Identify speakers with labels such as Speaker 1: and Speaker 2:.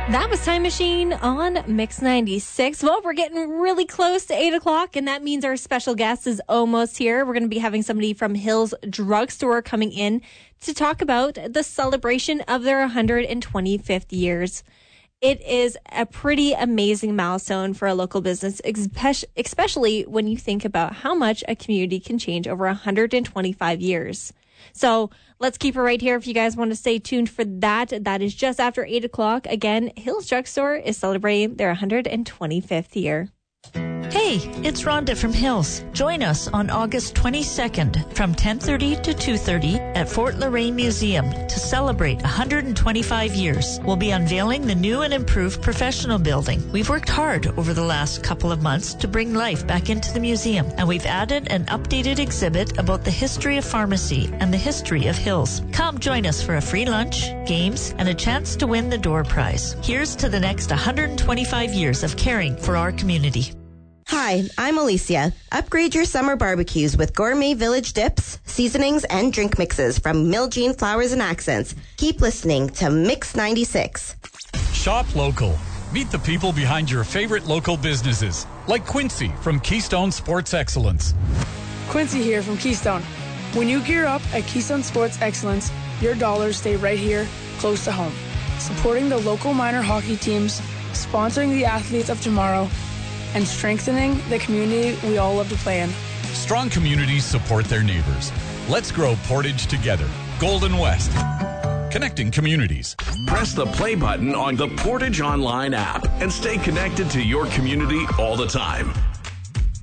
Speaker 1: That was Time Machine on Mix 96. Well, we're getting really close to 8 o'clock, and that means our special guest is almost here. We're going to be having somebody from Hills Drugstore coming in to talk about the celebration of their 125th years. It is a pretty amazing milestone for a local business, especially when you think about how much a community can change over 125 years. So let's keep it right here if you guys want to stay tuned for that. That is just after 8 o'clock. Again, Hills Drugstore is celebrating their 125th year.
Speaker 2: Hey, it's Rhonda from Hills. Join us on August 22nd from 10:30 to 2:30 at Fort Lorraine Museum to celebrate 125 years. We'll be unveiling the new and improved professional building. We've worked hard over the last couple of months to bring life back into the museum, and we've added an updated exhibit about the history of pharmacy and the history of Hills. Come join us for a free lunch, games, and a chance to win the door prize. Here's to the next 125 years of caring for our community.
Speaker 3: Hi, I'm Alicia. Upgrade your summer barbecues with gourmet village dips, seasonings, and drink mixes from Miljean Flowers and Accents. Keep listening to Mix 96.
Speaker 4: Shop local. Meet the people behind your favorite local businesses, like Quincy from Keystone Sports Excellence.
Speaker 5: Quincy here from Keystone. When you gear up at Keystone Sports Excellence, your dollars stay right here, close to home. Supporting the local minor hockey teams, sponsoring the athletes of tomorrow, and strengthening the community we all love to play in.
Speaker 4: Strong communities support their neighbors. Let's grow Portage together. Golden West. Connecting communities.
Speaker 6: Press the play button on the Portage Online app and stay connected to your community all the time.